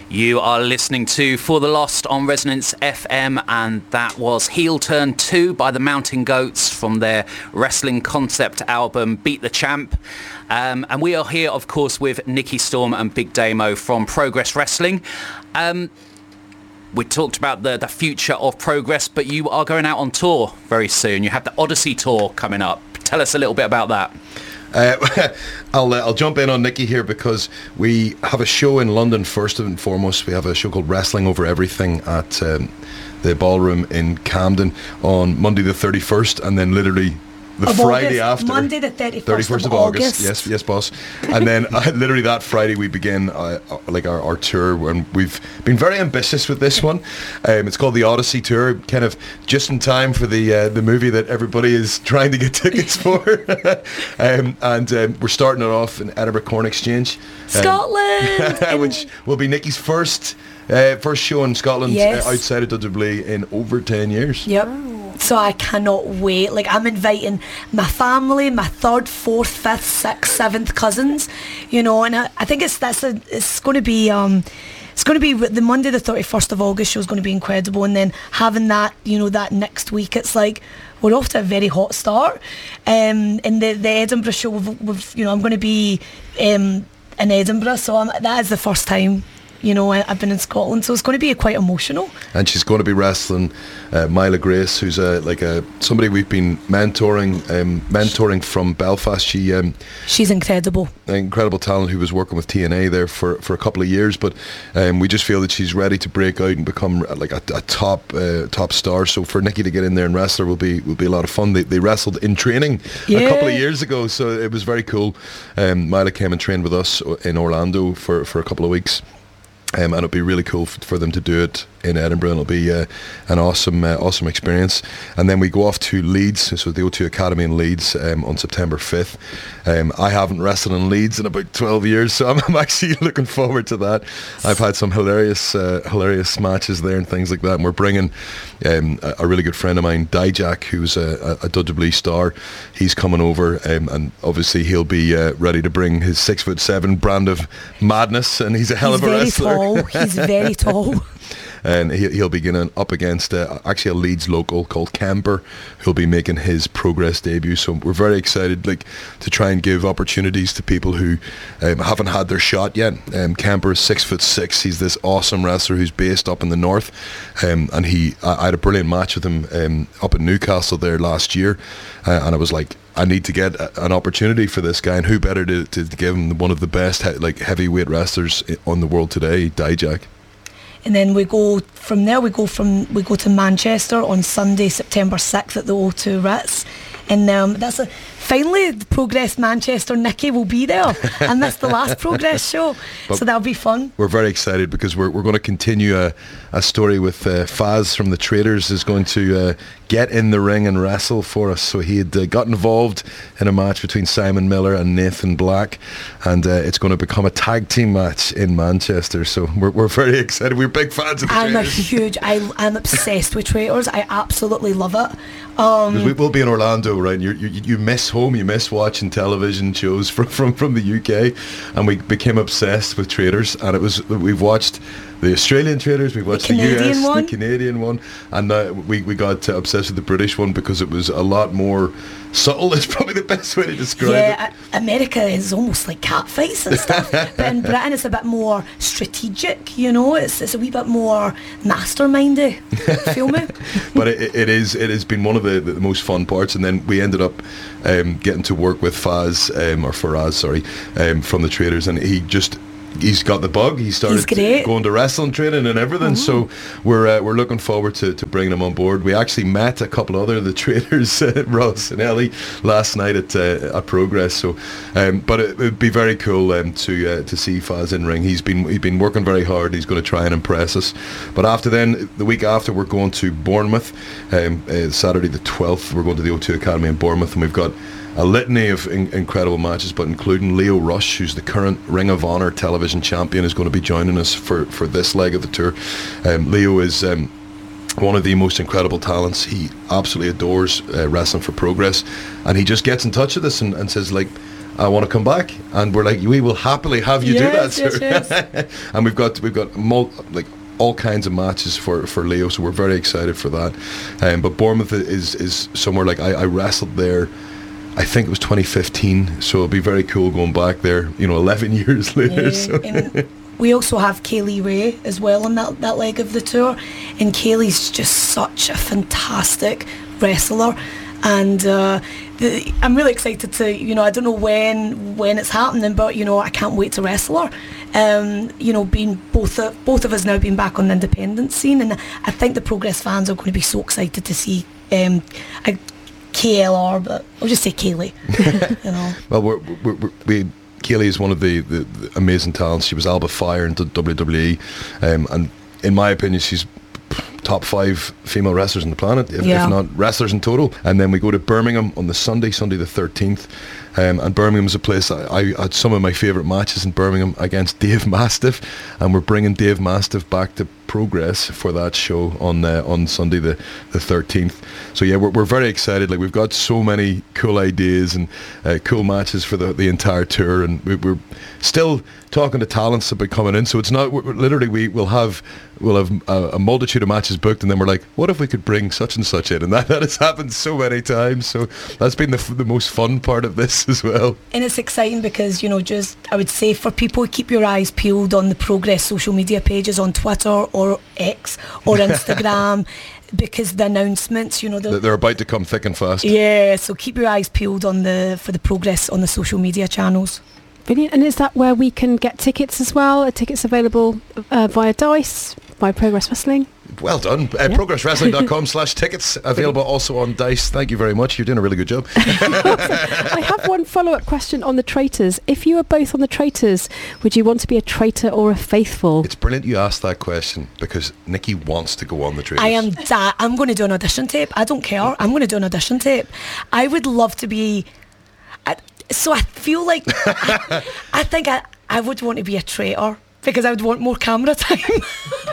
You are listening to For the Lost on Resonance FM, and that was Heel Turn 2 by the Mountain Goats from their wrestling concept album Beat the Champ. And we are here, of course, with Nikki Storm and Big Damo from Progress Wrestling. We talked about the future of Progress, but you are going out on tour very soon. You have the Odyssey Tour coming up. Tell us a little bit about that. I'll jump in on Nikki here because we have a show in London first and foremost. We have a show called Wrestling Over Everything at the Ballroom in Camden on Monday the 31st, and then literally the Friday after, Monday the 31st of August. Yes, boss. And then literally that Friday we begin our tour, and we've been very ambitious with this one. It's called the Odyssey Tour, kind of just in time for the movie that everybody is trying to get tickets for. And we're starting it off in Edinburgh Corn Exchange, Scotland, which will be Nikki's first show in Scotland, outside of WWE in over 10 years. Yep. So I cannot wait. Like, I'm inviting my family, my 3rd, 4th, 5th, 6th, 7th cousins, you know, and I think it's going to be the Monday the 31st of August show is going to be incredible, and then having that, you know, that next week, it's like we're off to a very hot start. And the Edinburgh show, we've you know, I'm going to be in Edinburgh, so that is the first time, you know, I've been in Scotland, so it's going to be quite emotional. And she's going to be wrestling Myla Grace, who's somebody we've been mentoring from Belfast. She's incredible talent, who was working with TNA there for a couple of years, but we just feel that she's ready to break out and become like a top star. So for Nikki to get in there and wrestle her will be a lot of fun. They wrestled in training a couple of years ago, so it was very cool. Myla came and trained with us in Orlando for a couple of weeks. And it'll be really cool for them to do it in Edinburgh, and it'll be an awesome experience. And then we go off to Leeds, so the O2 Academy in Leeds on September 5th. I haven't wrestled in Leeds in about 12 years, so I'm actually looking forward to that. I've had some hilarious matches there and things like that, and we're bringing a really good friend of mine, Dijak, who's a WWE star. He's coming over, and obviously he'll be ready to bring his 6'7" brand of madness, and he's a hell of a wrestler. He's very tall. And he'll be getting up against actually a Leeds local called Kemper, who'll be making his Progress debut. So we're very excited, to try and give opportunities to people who haven't had their shot yet. Kemper is 6'6". He's this awesome wrestler who's based up in the north, and I had a brilliant match with him up in Newcastle there last year, and I was like, I need to get an opportunity for this guy, and who better to give him one of the best heavyweight wrestlers on the world today, Dijak. And then we go from there. We go to Manchester on Sunday, September 6th at the O2 Ritz, and finally the Progress Manchester Nikki will be there. I missed the last Progress show, so that'll be fun. We're very excited because we're going to continue a story with Faz from the Traders is going to get in the ring and wrestle for us. So he had got involved in a match between Simon Miller and Nathan Black, and it's going to become a tag team match in Manchester. So we're very excited. We're big fans of the Traders. I'm obsessed with Traders. I absolutely love it. We will be in Orlando, right? You miss home, you miss watching television shows from the UK, and we became obsessed with Traders. And we've watched the Australian Traders, we've watched the US, the Canadian one, and now we got obsessed with the British one because it was a lot more subtle. Is probably the best way to describe it. America is almost like catfights and stuff, but in Britain it's a bit more strategic, you know, it's a wee bit more mastermindy. Feel me? But it has been one of the most fun parts, and then we ended up getting to work with Faraz from the Traders, and he's got the bug. He started going to wrestling training and everything. So we're looking forward to bringing him on board. We actually met a couple other of the Traders, Ross and Ellie, last night at Progress. So, but it would be very cool to see Faz in ring. He's been working very hard. He's going to try and impress us. But the week after, we're going to Bournemouth. Saturday the 12th, we're going to the O2 Academy in Bournemouth, and we've got a litany of incredible matches, but including Leo Rush, who's the current Ring of Honor television champion, is going to be joining us for this leg of the tour. Leo is one of the most incredible talents. He absolutely adores wrestling for Progress, and he just gets in touch with us and says, like, I want to come back. And we're like, we will happily have you do that, sir. Yes. And we've got all kinds of matches for Leo, so we're very excited for that. But Bournemouth is somewhere, like, I wrestled there, I think it was 2015, so it'll be very cool going back there, 11 years later. Yeah, So. We also have Kaylee Ray as well on that leg of the tour, and Kaylee's just such a fantastic wrestler, and I'm really excited to, I don't know when it's happening, but I can't wait to wrestle her. Being both of us now being back on the independent scene, and I think the Progress fans are going to be so excited to see KLR, but I'll just say Kaylee. Well, Kaylee is one of the amazing talents. She was Alba Fire in WWE, and in my opinion, she's top 5 female wrestlers on the planet, if not wrestlers in total. And then we go to Birmingham on the Sunday the 13th, and Birmingham's a place I had some of my favourite matches in Birmingham against Dave Mastiff, and we're bringing Dave Mastiff back to Progress for that show on Sunday the 13th. So yeah, we're very excited. Like, we've got so many cool ideas and cool matches for the entire tour, and we're still talking to talents about coming in. So it's not literally we'll have a multitude of matches booked, and then we're like, what if we could bring such and such in? And that has happened so many times. So that's been the most fun part of this as well. And it's exciting because, just, I would say, for people, keep your eyes peeled on the Progress social media pages on Twitter or X or Instagram, because the announcements, they're about to come thick and fast. Yeah, so keep your eyes peeled for the Progress on the social media channels. Brilliant. And is that where we can get tickets as well? Are tickets available via Dice, via Progress Wrestling? Well done. progresswrestling.com/tickets. Available also on Dice. Thank you very much. You're doing a really good job. I have one follow-up question on the Traitors. If you were both on the Traitors, would you want to be a traitor or a faithful? It's brilliant you asked that question, because Nikki wants to go on the Traitors. I'm going to do an audition tape. I don't care. I'm going to do an audition tape. I would love to be... So I feel like... I think I would want to be a traitor, because I would want more camera time.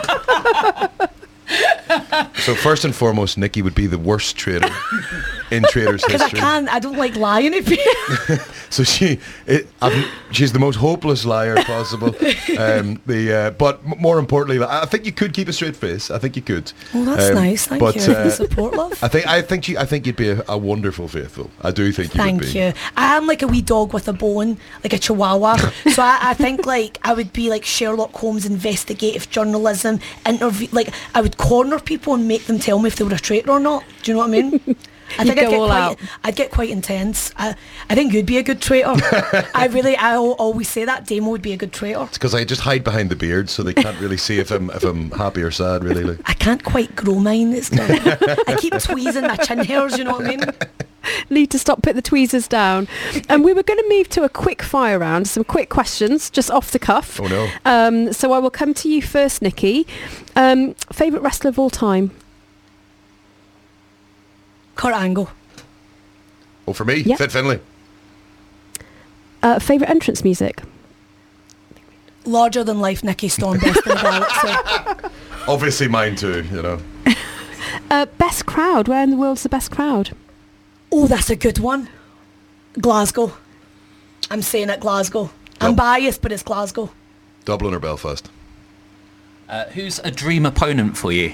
So first and foremost, Nikki would be the worst traitor in Traitors history. Because I don't like lying to people. So she's the most hopeless liar possible. But more importantly, I think you could keep a straight face. I think you could. Well, that's nice. Thank you for the support, love. I think you'd be a wonderful faithful. I do think you would be. Thank you. I am like a wee dog with a bone, like a chihuahua. So I think like I would be like Sherlock Holmes, investigative journalism, interview. Like, I would corner people and make them tell me if they were a traitor or not. Do you know what I mean? I think I'd get quite intense. I think you'd be a good traitor. I always say that Damo would be a good traitor. It's because I just hide behind the beard, so they can't really see if I'm happy or sad, really. Like. I can't quite grow mine. I keep tweezing my chin hairs, you know what I mean? Need to stop, put the tweezers down. And we were going to move to a quick fire round, some quick questions, just off the cuff. Oh no. So I will come to you first, Nikki. Favourite wrestler of all time? Kurt Angle. Oh, for me? Yep. Fit Finlay. Favourite entrance music? Larger Than Life, Nikki Storm, Best in the Galaxy. Obviously mine too, Best crowd. Where in the world's the best crowd? Oh, that's a good one. Glasgow. I'm saying it, Glasgow. I'm biased, but it's Glasgow. Dublin or Belfast? Who's a dream opponent for you?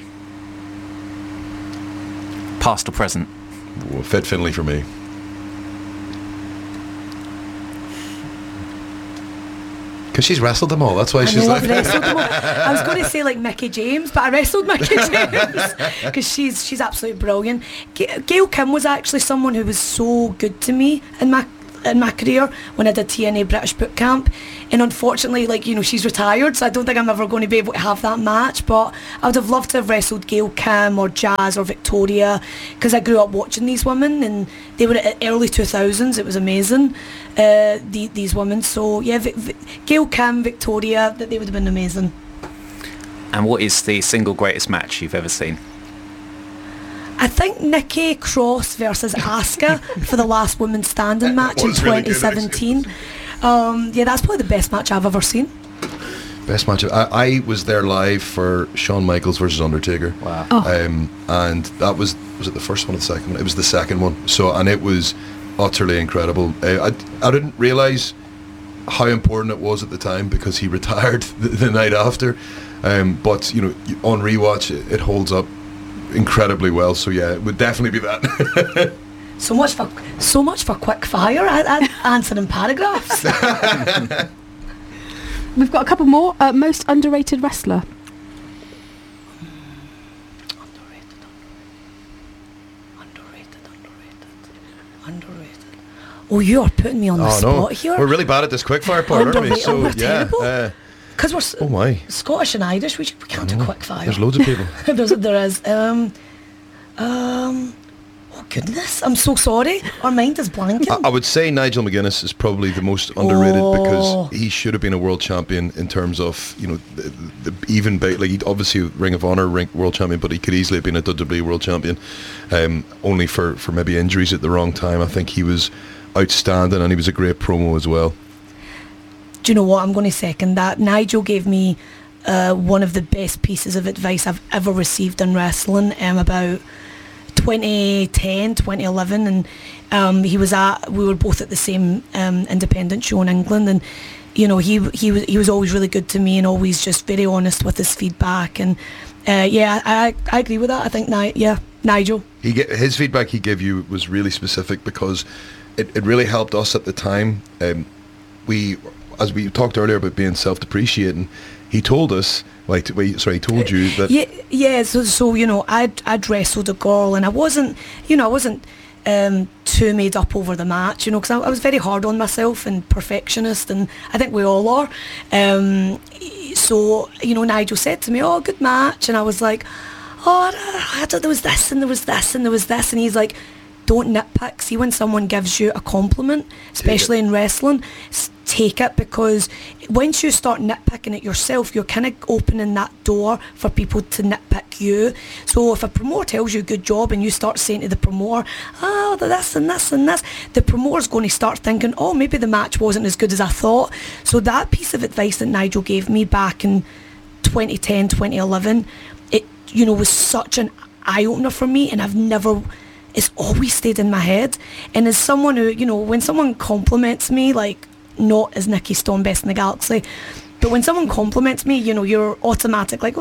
Past or present? Fit Finlay for me. Because she's wrestled them all. That's why she's like... I was going to say like Mickie James, but I wrestled Mickie James because she's absolutely brilliant. Gail Kim was actually someone who was so good to me in my career when I did TNA British Boot Camp, and unfortunately, she's retired, so I don't think I'm ever going to be able to have that match. But I would have loved to have wrestled Gail Kim or Jazz or Victoria, because I grew up watching these women, and they were at early 2000s. It was amazing, these women. So yeah, Gail Kim, Victoria, they would have been amazing. And what is the single greatest match you've ever seen? I think Nikki Cross versus Asuka for the last woman standing match in 2017. Yeah, that's probably the best match I've ever seen. Best match. I was there live for Shawn Michaels versus Undertaker. Wow. And that was it the first one or the second one? It was the second one. So, and it was utterly incredible. I didn't realise how important it was at the time because he retired the night after. But, you know, on rewatch, it holds up incredibly well. So, yeah, it would definitely be that. So much for quick fire. I answering paragraphs. We've got a couple more. Most underrated wrestler. Underrated. Oh, you are putting me on the spot here. We're really bad at this quickfire part, aren't we? So, yeah. Because we're Scottish and Irish, we can't do quick fire. There's loads of people. there is. Oh goodness, I'm so sorry. Our mind is blanking. I would say Nigel McGuinness is probably the most underrated because he should have been a world champion in terms of, you know, the even like he obviously Ring of Honor world champion, but he could easily have been a WWE world champion, only for maybe injuries at the wrong time. I think he was outstanding and he was a great promo as well. Do you know what? I'm going to second that. Nigel gave me one of the best pieces of advice I've ever received in wrestling about 2010, 2011, and we were both at the same independent show in England, and you know he was always really good to me and always just very honest with his feedback, and I agree with that. I think Nigel. His feedback he gave you was really specific because it really helped us at the time. As we talked earlier about being self-depreciating, he told us, he told you that... So you know, I'd wrestled a girl and I wasn't too made up over the match, you know, because I was very hard on myself and perfectionist, and I think we all are. So, you know, Nigel said to me, "Oh, good match," and I was like, "Oh, there was this and there was this and there was this," and he's like, "Don't nitpick. See, when someone gives you a compliment, especially in wrestling, take it, because once you start nitpicking it yourself, you're kind of opening that door for people to nitpick you. So if a promoter tells you good job and you start saying to the promoter, oh, this and this and this, the promoter's going to start thinking, oh, maybe the match wasn't as good as I thought." So that piece of advice that Nigel gave me back in 2010, 2011, it, you know, was such an eye-opener for me, and it's always stayed in my head. And as someone who, you know, when someone compliments me, like, not as Nikki Storm Best in the Galaxy, but when someone compliments me, you know, you're automatic like,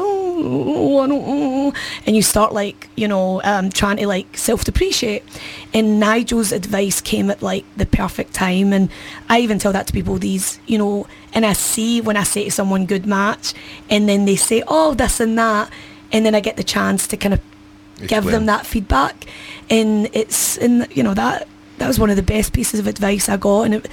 and you start like, you know, trying to like self-depreciate. And Nigel's advice came at like the perfect time, and I even tell that to people, these, you know, and I see when I say to someone good match, and then they say, oh, this and that, and then I get the chance to kind of give them that feedback, and you know, that was one of the best pieces of advice I got, and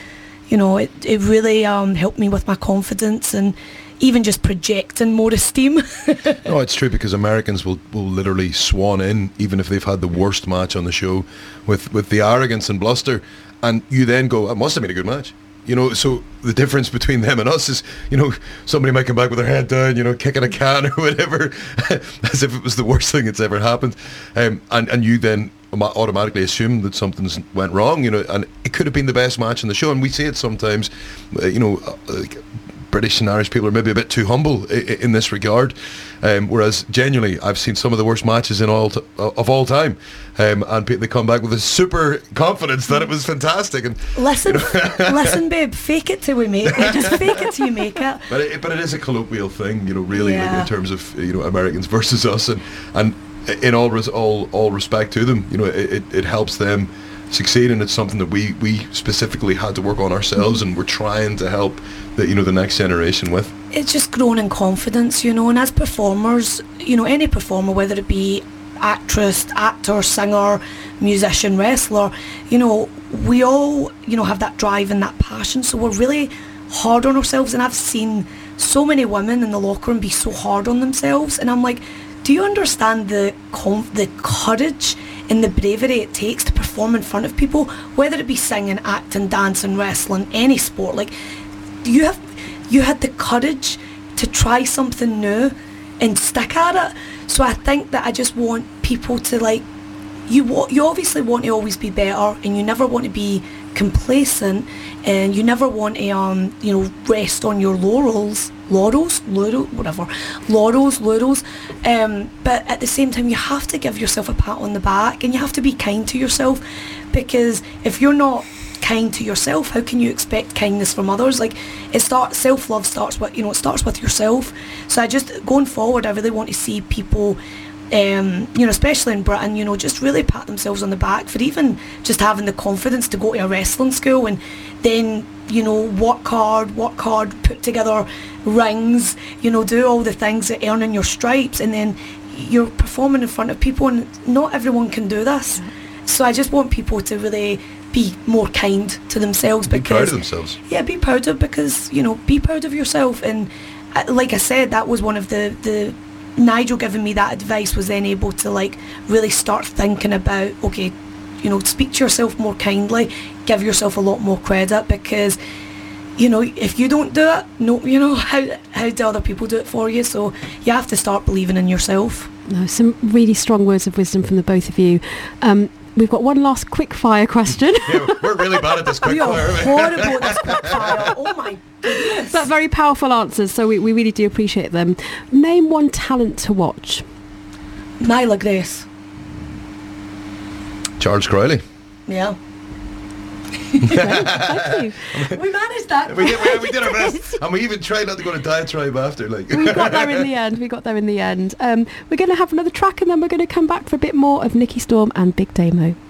it really helped me with my confidence and even just projecting more esteem. No, it's true, because Americans will literally swan in even if they've had the worst match on the show with the arrogance and bluster, and you then go, it must have been a good match. You know, so the difference between them and us is, you know, somebody might come back with their head down, you know, kicking a can or whatever, as if it was the worst thing that's ever happened. And you then automatically assume that something's went wrong, you know, and it could have been the best match in the show. And we see it sometimes, you know, British and Irish people are maybe a bit too humble in this regard, whereas genuinely I've seen some of the worst matches of all time, and they come back with a super confidence that it was fantastic. And listen, listen, babe, fake it till we make it. Just fake it till you make it. But it is a colloquial thing, you know, really, like, in terms of, you know, Americans versus us, and in all respect to them, you know, it helps them succeed, and it's something that we specifically had to work on ourselves, and we're trying to help the next generation with. It's just grown in confidence, you know, and as performers, you know, any performer, whether it be actress, actor, singer, musician, wrestler, you know, we all, you know, have that drive and that passion, so we're really hard on ourselves. And I've seen so many women in the locker room be so hard on themselves, and I'm like, do you understand the courage and the bravery it takes to perform in front of people, whether it be singing, acting, dancing, wrestling, any sport? Like, you had the courage to try something new and stick at it. So I think that I just want people to, like, you obviously want to always be better, and you never want to be complacent, and you never want to you know, rest on your laurels. laurels. But at the same time, you have to give yourself a pat on the back, and you have to be kind to yourself, because if you're not kind to yourself, how can you expect kindness from others? Like, self-love starts with, it starts with yourself. So going forward, I really want to see people, especially in Britain, just really pat themselves on the back for even just having the confidence to go to a wrestling school, and then, work hard, put together rings, do all the things that earning your stripes, and then you're performing in front of people, and not everyone can do this. So I just want people to really be more kind to themselves. Be proud of themselves. Yeah, be proud of, because, be proud of yourself. And like I said, that was one of the Nigel giving me that advice, was then able to really start thinking about, okay, speak to yourself more kindly, give yourself a lot more credit, because if you don't do it, how do other people do it for you? So you have to start believing in yourself. No, some really strong words of wisdom from the both of you. We've got one last quick fire question. Yeah, we're really bad at this quick fire. We are horrible at this quick fire. Oh my goodness. But very powerful answers, so we really do appreciate them. Name one talent to watch. Myla Grace. Charles Crowley. Yeah. Thank you. We managed that. We did our best, and we even tried not to go to diatribe after. We got there in the end. We're going to have another track, and then we're going to come back for a bit more of Nikki Storm and Big Damo.